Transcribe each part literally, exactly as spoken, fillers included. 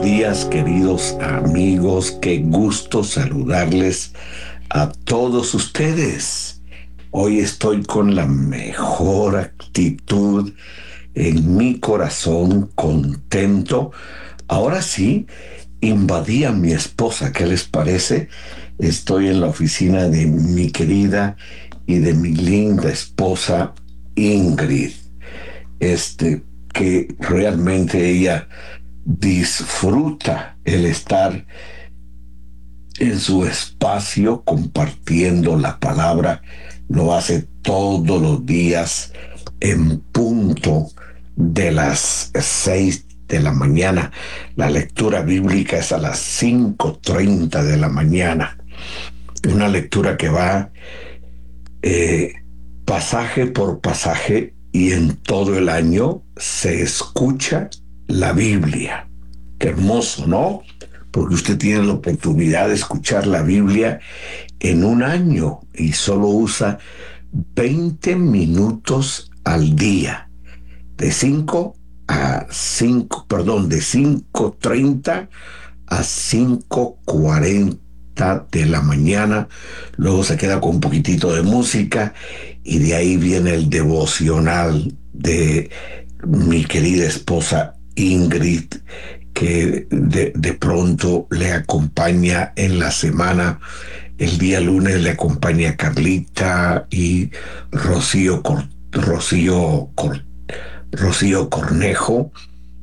días, queridos amigos. Qué gusto saludarles a todos ustedes. Hoy estoy con la mejor actitud en mi corazón, contento. Ahora sí, invadí a mi esposa. ¿Qué les parece? Estoy en la oficina de mi querida y de mi linda esposa Ingrid. Este, que realmente ella disfruta el estar en su espacio compartiendo la palabra. Lo hace todos los días en punto de las seis de la mañana. La lectura bíblica es a las cinco treinta de la mañana. Una lectura que va eh, pasaje por pasaje, y en todo el año se escucha la Biblia. Qué hermoso, ¿no? Porque usted tiene la oportunidad de escuchar la Biblia en un año y solo usa veinte minutos al día, de cinco a cinco, perdón, de cinco treinta a cinco cuarenta de la mañana. Luego se queda con un poquitito de música y de ahí viene el devocional de mi querida esposa Ingrid, que de, de pronto le acompaña en la semana. El día lunes le acompaña Carlita y Rocío, Cor, Rocío, Cor, Rocío Cornejo.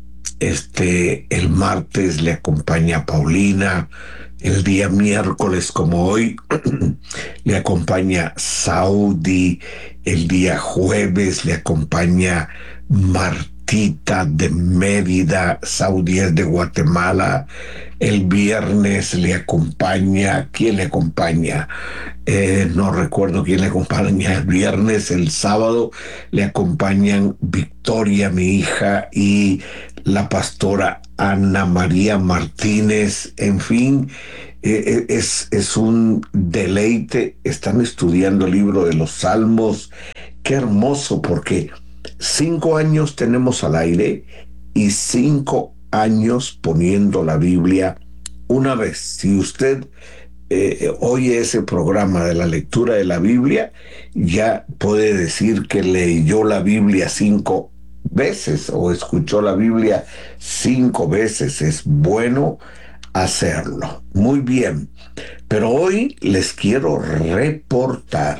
Este, el martes le acompaña Paulina. El día miércoles, como hoy, le acompaña Saudi. El día jueves le acompaña Martita de Mérida. Saudi es de Guatemala. El viernes le acompaña, ¿quién le acompaña? Eh, no recuerdo quién le acompaña el viernes. El sábado le acompañan Victoria, mi hija, y la pastora Ana María Martínez. En fin, eh, es, es un deleite. Están estudiando el libro de los Salmos. Qué hermoso, porque cinco años tenemos al aire y cinco años poniendo la Biblia una vez. Si usted eh, oye ese programa de la lectura de la Biblia, ya puede decir que leyó la Biblia cinco veces o escuchó la Biblia cinco veces. Es bueno hacerlo. Muy bien. Pero hoy les quiero reportar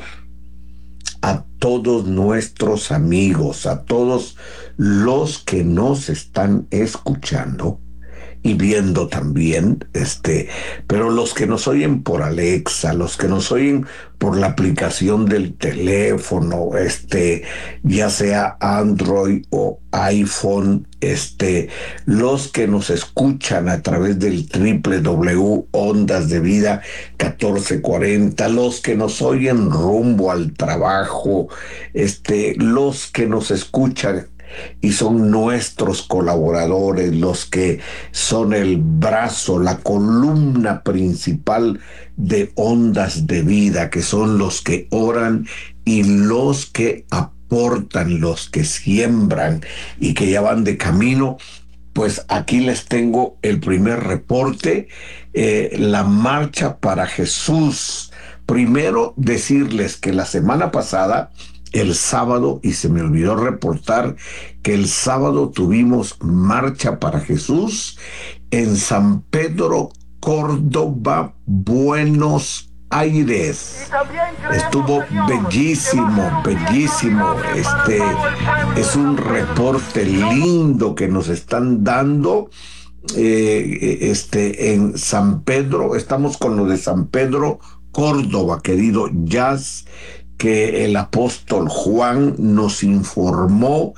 a todos nuestros amigos, a todos los que nos están escuchando y viendo también, este, pero los que nos oyen por Alexa, los que nos oyen por la aplicación del teléfono, este, ya sea Android o iPhone, este, los que nos escuchan a través del doble u doble u doble u punto ondas de vida catorce cuarenta, los que nos oyen rumbo al trabajo, este, los que nos escuchan y son nuestros colaboradores, los que son el brazo, la columna principal de Ondas de Vida, que son los que oran y los que aportan, los que siembran y que ya van de camino. Pues aquí les tengo el primer reporte, eh, la Marcha para Jesús. Primero decirles que la semana pasada, el sábado, y se me olvidó reportar que el sábado tuvimos Marcha para Jesús en San Pedro, Córdoba, Buenos Aires. Estuvo bellísimo, bellísimo. Este es un reporte lindo que nos están dando. Eh, este, en San Pedro, estamos con lo de San Pedro, Córdoba, querido Jazz, que el apóstol Juan nos informó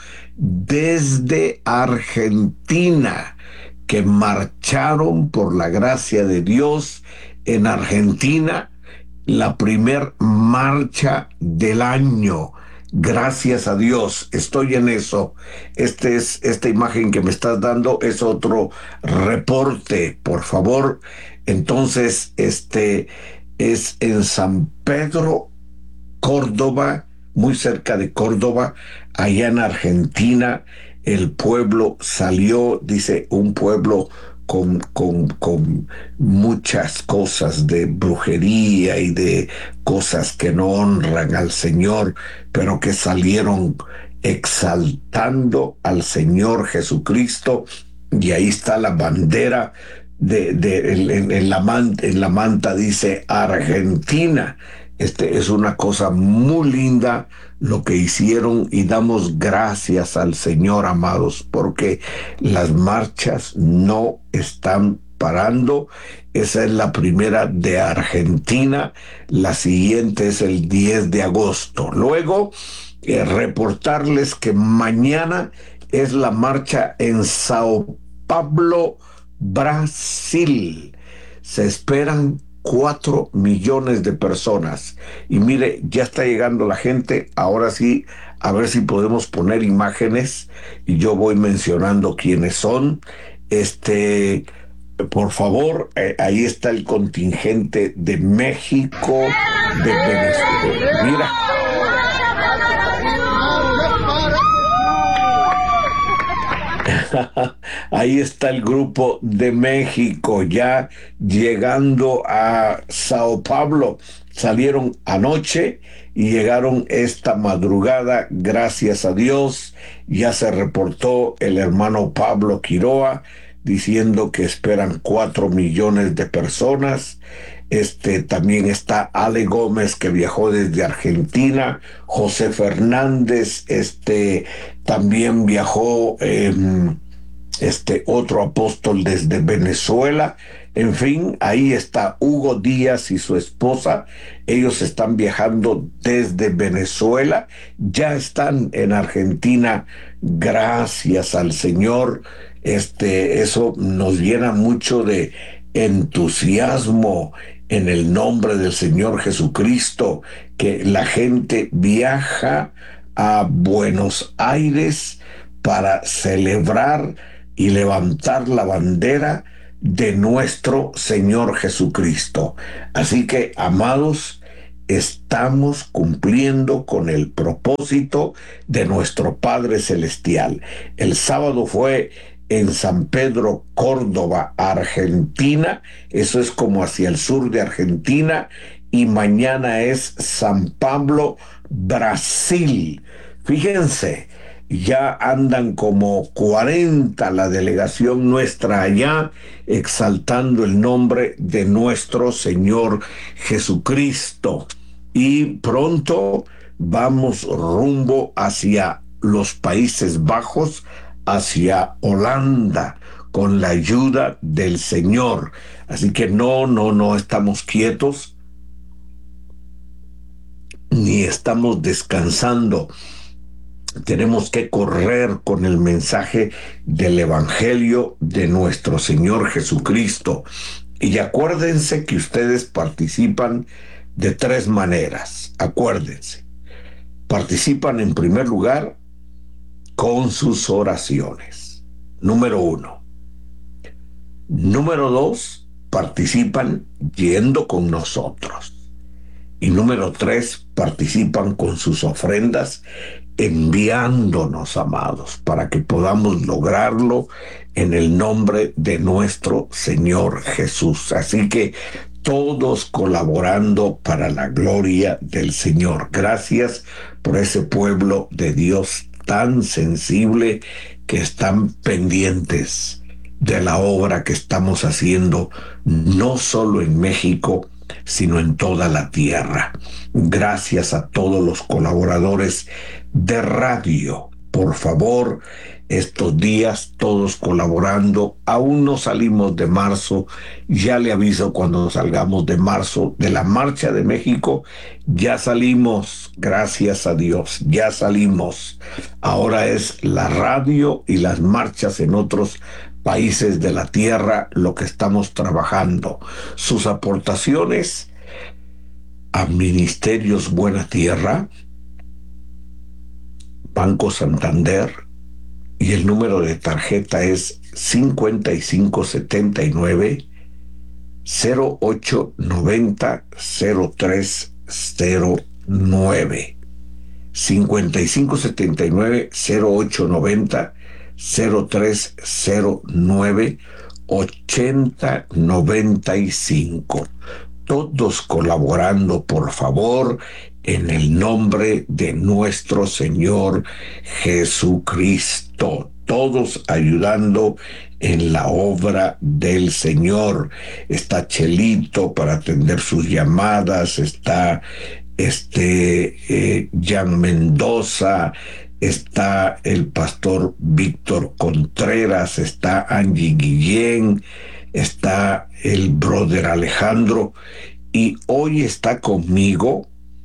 desde Argentina, que marcharon por la gracia de Dios en Argentina, la primer marcha del año. Gracias a Dios, estoy en eso. Este es, esta imagen que me estás dando es otro reporte, por favor. Entonces, este es en San Pedro, Córdoba, muy cerca de Córdoba, allá en Argentina. El pueblo salió, dice, un pueblo con, con, con muchas cosas de brujería y de cosas que no honran al Señor, pero que salieron exaltando al Señor Jesucristo. Y ahí está la bandera de, de en, en- en la manta, en la manta dice Argentina. Este es una cosa muy linda lo que hicieron, y damos gracias al Señor, amados, porque las marchas no están parando. Esa es la primera de Argentina. La siguiente es el diez de agosto. Luego, eh, reportarles que mañana es la marcha en Sao Paulo, Brasil. Se esperan cuatro millones de personas. Y mire, ya está llegando la gente. Ahora sí, a ver si podemos poner imágenes y yo voy mencionando quiénes son. Este, por favor, eh, ahí está el contingente de México, de Venezuela. Mira. Ahí está el grupo de México ya llegando a Sao Paulo. Salieron anoche y llegaron esta madrugada, gracias a Dios. Ya se reportó el hermano Pablo Quiroa diciendo que esperan cuatro millones de personas. Este también está Ale Gómez, que viajó desde Argentina. José Fernández, este también viajó. Eh, este otro apóstol desde Venezuela. En fin, ahí está Hugo Díaz y su esposa. Ellos están viajando desde Venezuela. Ya están en Argentina. Gracias al Señor. Este, eso nos llena mucho de entusiasmo en el nombre del Señor Jesucristo, que la gente viaja a Buenos Aires para celebrar y levantar la bandera de nuestro Señor Jesucristo. Así que, amados, estamos cumpliendo con el propósito de nuestro Padre Celestial. El sábado fue en San Pedro, Córdoba, Argentina. Eso es como hacia el sur de Argentina. Y mañana es San Pablo, Brasil. Fíjense, ya andan como cuarenta la delegación nuestra allá, exaltando el nombre de nuestro Señor Jesucristo. Y pronto vamos rumbo hacia los Países Bajos, hacia Holanda, con la ayuda del Señor. Así que no, no, no estamos quietos, ni estamos descansando. Tenemos que correr con el mensaje del Evangelio de nuestro Señor Jesucristo. Y acuérdense que ustedes participan de tres maneras. Acuérdense. Participan en primer lugar con sus oraciones. Número uno. Número dos, participan yendo con nosotros. Y número tres, participan con sus ofrendas, enviándonos, amados, para que podamos lograrlo en el nombre de nuestro Señor Jesús. Así que todos colaborando para la gloria del Señor. Gracias por ese pueblo de Dios tan sensible, que están pendientes de la obra que estamos haciendo, no solo en México, sino en toda la tierra. Gracias a todos los colaboradores de radio. Por favor, estos días todos colaborando. Aún no salimos de marzo. Ya le aviso cuando salgamos de marzo de la Marcha de México. Ya salimos, gracias a Dios, ya salimos. Ahora es la radio y las marchas en otros países de la tierra lo que estamos trabajando. Sus aportaciones a Ministerios Buena Tierra, Banco Santander, y el número de tarjeta es cincuenta y cinco setenta y nueve cero ocho noventa cero tres cero nueve. cincuenta y cinco setenta y nueve cero ocho noventa cero tres cero nueve, ochenta noventa y cinco. Todos colaborando, por favor, en el nombre de nuestro Señor Jesucristo. Todos ayudando en la obra del Señor. Está Chelito para atender sus llamadas, está este eh, Jan Mendoza, está el pastor Víctor Contreras, está Angie Guillén, está el brother Alejandro, y hoy está conmigo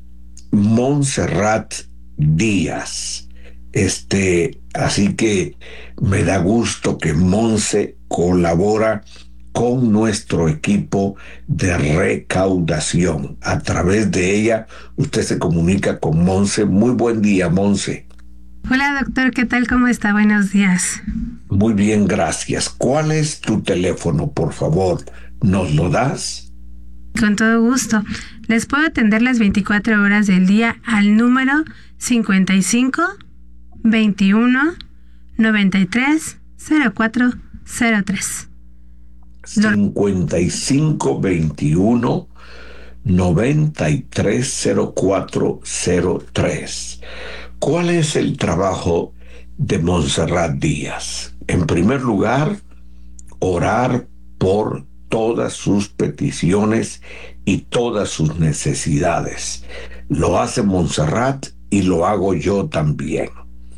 Montserrat Díaz. Este, así que me da gusto que Monse colabora con nuestro equipo de recaudación. A través de ella, usted se comunica con Monse. Muy buen día, Monse. Hola, doctor, ¿qué tal? ¿Cómo está? Buenos días. Muy bien, gracias. ¿Cuál es tu teléfono, por favor? ¿Nos lo das? Con todo gusto. Les puedo atender las veinticuatro horas del día al número cincuenta y cinco veintiuno noventa y tres cero cuatro cero tres. cincuenta y cinco veintiuno noventa y tres cero cuatro cero tres. ¿Cuál es el trabajo de Montserrat Díaz? En primer lugar, orar por todas sus peticiones y todas sus necesidades. Lo hace Montserrat y lo hago yo también.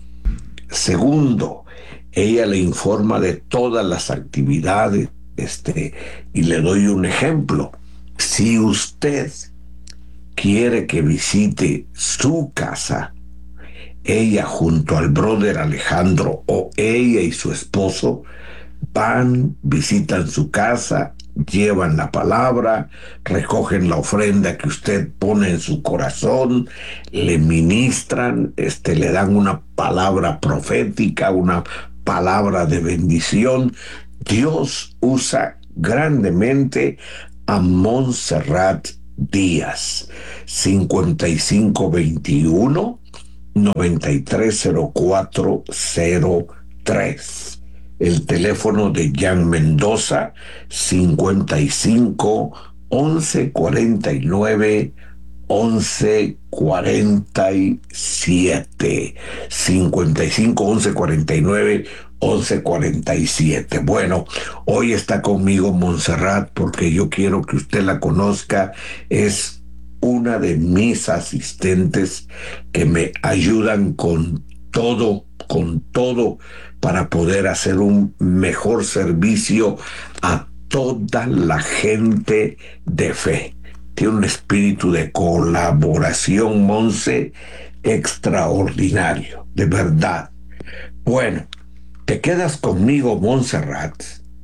Segundo, ella le informa de todas las actividades, este, y le doy un ejemplo. Si usted quiere que visite su casa, ella junto al brother Alejandro o ella y su esposo van, visitan su casa, llevan la palabra, recogen la ofrenda que usted pone en su corazón, le ministran, este, le dan una palabra profética, una palabra de bendición. Dios usa grandemente a Montserrat Díaz. cincuenta y cinco veintiuno noventa y tres cero cuatro cero tres. El teléfono de Jan Mendoza, cincuenta y cinco once cuarenta y nueve once cuarenta y siete. cincuenta y cinco once cuarenta y nueve once cuarenta y siete. Bueno, hoy está conmigo Montserrat porque yo quiero que usted la conozca. Es una de mis asistentes que me ayudan con todo, con todo para poder hacer un mejor servicio a toda la gente de fe. Tiene un espíritu de colaboración, Monse, extraordinario, de verdad. Bueno, te quedas conmigo, Montserrat,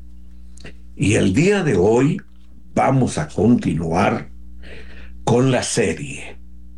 y el día de hoy vamos a continuar con la serie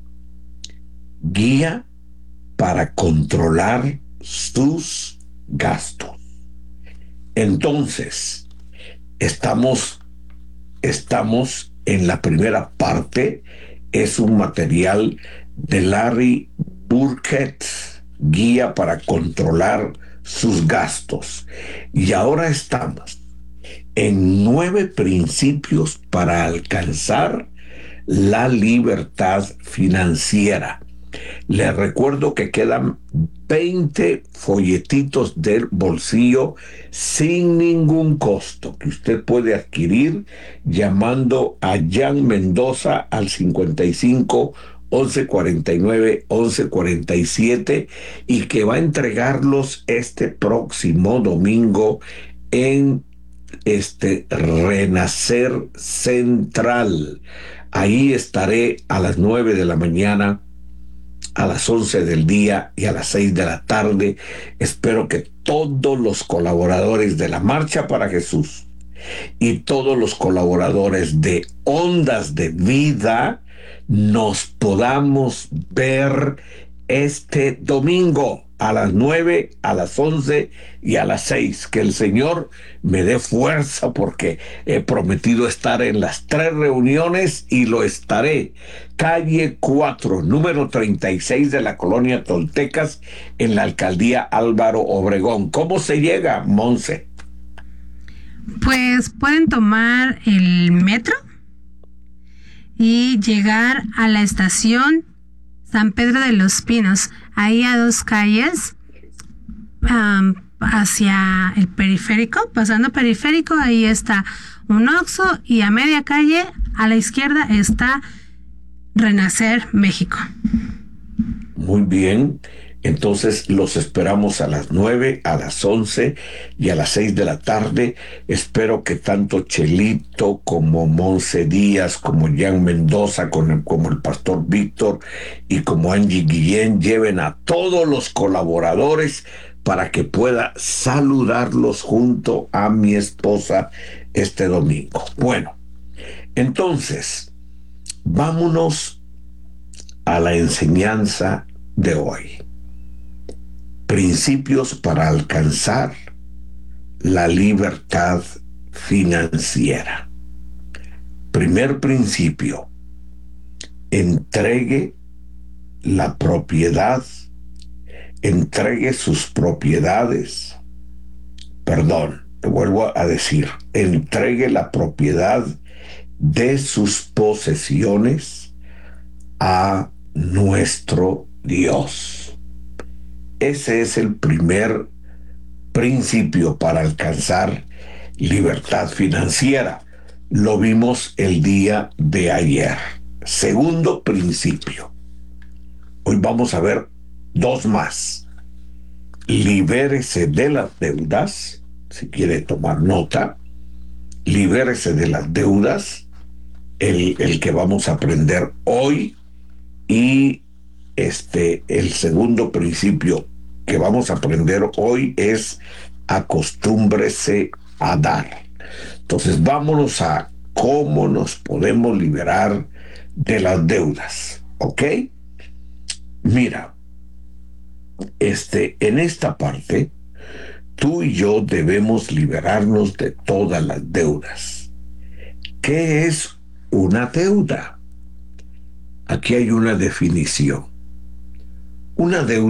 Guía para controlar sus gastos. Entonces, estamos, estamos en la primera parte. Es un material de Larry Burkett, Guía para controlar sus gastos. Y ahora estamos en nueve principios para alcanzar la libertad financiera. Les recuerdo que quedan veinte folletitos del bolsillo sin ningún costo que usted puede adquirir llamando a Jan Mendoza al cincuenta y cinco once cuarenta y nueve once cuarenta y siete y que va a entregarlos este próximo domingo en este Renacer Central. Ahí estaré a las nueve de la mañana, a las once del día y a las seis de la tarde. Espero que todos los colaboradores de la Marcha para Jesús y todos los colaboradores de Ondas de Vida nos podamos ver este domingo a las nueve, a las once y a las seis. Que el Señor me dé fuerza porque he prometido estar en las tres reuniones y lo estaré. Calle cuatro, número treinta y seis de la colonia Toltecas, en la alcaldía Álvaro Obregón. ¿Cómo se llega, Monse? Pues pueden tomar el metro y llegar a la estación San Pedro de los Pinos, ahí a dos calles, um, hacia el periférico, pasando periférico, ahí está un Oxxo y a media calle a la izquierda está Renacer México. Muy bien, entonces los esperamos a las nueve, a las once y a las seis de la tarde. Espero que tanto Chelito como Monse Díaz, como Jan Mendoza, con el- como el pastor Víctor y como Angie Guillén lleven a todos los colaboradores para que pueda saludarlos junto a mi esposa este domingo. Bueno, entonces, vámonos a la enseñanza de hoy. Principios para alcanzar la libertad financiera. Primer principio: entregue la propiedad, entregue sus propiedades. Perdón, te vuelvo a decir, entregue la propiedad de sus posesiones a nuestro Dios. Ese es el primer principio para alcanzar libertad financiera. Lo vimos el día de ayer. Segundo principio. Hoy vamos a ver dos más. Libérese de las deudas. Si quiere tomar nota, libérese de las deudas, el, el que vamos a aprender hoy. Y este, el segundo principio que vamos a aprender hoy es: acostúmbrese a dar. Entonces, vámonos a cómo nos podemos liberar de las deudas, ¿ok? Mira, este, en esta parte, tú y yo debemos liberarnos de todas las deudas. ¿Qué es una deuda? Aquí hay una definición. Una deuda